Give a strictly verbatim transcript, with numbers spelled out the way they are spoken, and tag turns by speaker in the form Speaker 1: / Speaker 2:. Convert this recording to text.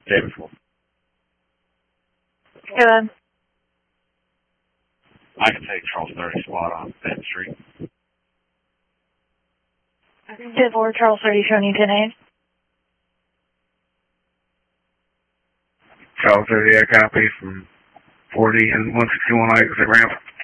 Speaker 1: Day before.
Speaker 2: Good.
Speaker 1: I can take Charles thirty spot on Benton Street.
Speaker 2: ten four, Charles thirty, showing you ten eight.
Speaker 3: Charles thirty, I copy from forty and one sixty-one exit ramp.